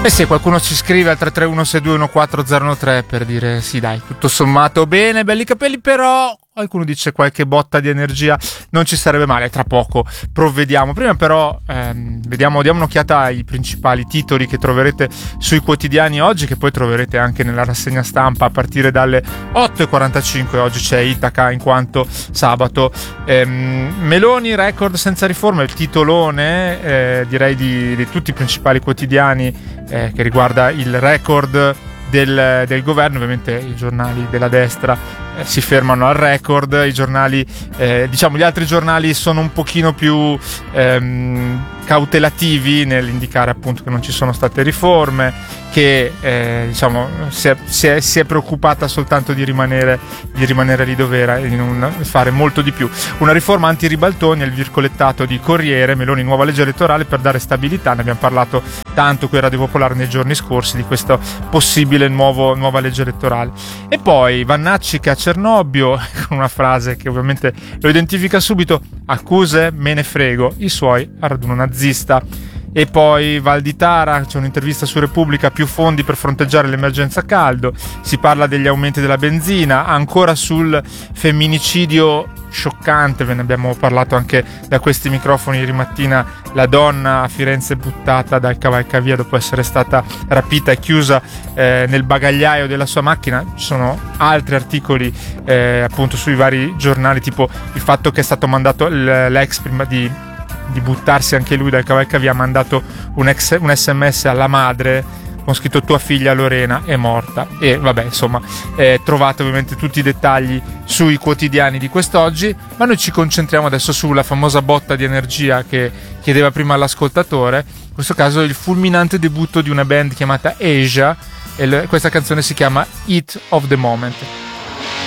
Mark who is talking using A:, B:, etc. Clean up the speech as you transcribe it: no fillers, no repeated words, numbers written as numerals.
A: Eh sì, qualcuno ci scrive al 331-621-4013 per dire sì dai, tutto sommato bene, belli capelli, però qualcuno dice qualche botta di energia non ci sarebbe male, tra poco provvediamo. Prima però diamo un'occhiata ai principali titoli che troverete sui quotidiani oggi, che poi troverete anche nella rassegna stampa a partire dalle 8.45. Oggi c'è Itaca in quanto sabato. Meloni, record senza riforme, il titolone direi di tutti i principali quatidiani, che riguarda il record del governo. Ovviamente i giornali della destra si fermano al record, i giornali diciamo gli altri giornali sono un pochino più cautelativi nell'indicare appunto che non ci sono state riforme, che diciamo si è preoccupata soltanto di rimanere lì dove era e di non fare molto di più. Una riforma anti-ribaltoni, il virgolettato di Corriere, Meloni nuova legge elettorale per dare stabilità. Ne abbiamo parlato tanto qui a Radio Popolare nei giorni scorsi di questa possibile nuova legge elettorale. E poi Vannacci che a Cernobbio, con una frase che ovviamente lo identifica subito: accuse, me ne frego, i suoi a raduno nazista. E poi Valditara, c'è un'intervista su Repubblica, più fondi per fronteggiare l'emergenza caldo, si parla degli aumenti della benzina, ancora sul femminicidio scioccante, ve ne abbiamo parlato anche da questi microfoni ieri mattina, la donna a Firenze buttata dal cavalcavia dopo essere stata rapita e chiusa nel bagagliaio della sua macchina. Ci sono altri articoli appunto sui vari giornali, tipo il fatto che è stato mandato l'ex prima di buttarsi anche lui dal cavalcavia, ha mandato un SMS alla madre con scritto tua figlia Lorena è morta. E vabbè, insomma, trovate ovviamente tutti i dettagli sui quotidiani di quest'oggi, ma noi ci concentriamo adesso sulla famosa botta di energia che chiedeva prima l'ascoltatore, in questo caso il fulminante debutto di una band chiamata Asia, e questa canzone si chiama Heat of the Moment.